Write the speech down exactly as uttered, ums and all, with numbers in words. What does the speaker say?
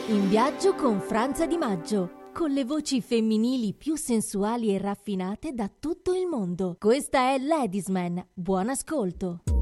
In viaggio con Franza Di Maggio, con le voci femminili più sensuali e raffinate da tutto il mondo. Questa è Ladies Man. Buon ascolto.